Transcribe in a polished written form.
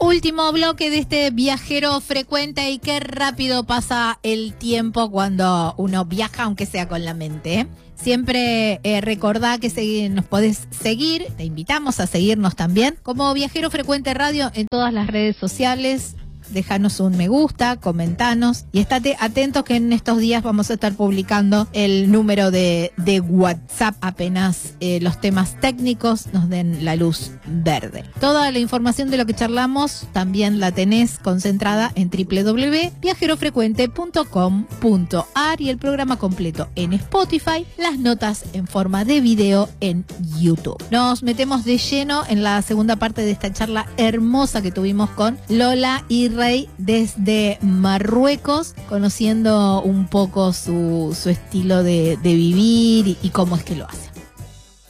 Último bloque de este viajero frecuente y qué rápido pasa el tiempo cuando uno viaja, aunque sea con la mente, ¿eh? Siempre recordá que nos podés seguir, te invitamos a seguirnos también como Viajero Frecuente Radio en todas las redes sociales. Déjanos un me gusta, comentanos y estate atentos que en estos días vamos a estar publicando el número de WhatsApp apenas los temas técnicos nos den la luz verde. Toda la información de lo que charlamos también la tenés concentrada en www.viajerofrecuente.com.ar y el programa completo en Spotify, las notas en forma de video en YouTube. Nos metemos de lleno en la segunda parte de esta charla hermosa que tuvimos con Lola y Rey desde Marruecos, conociendo un poco su estilo de vivir y cómo es que lo hace.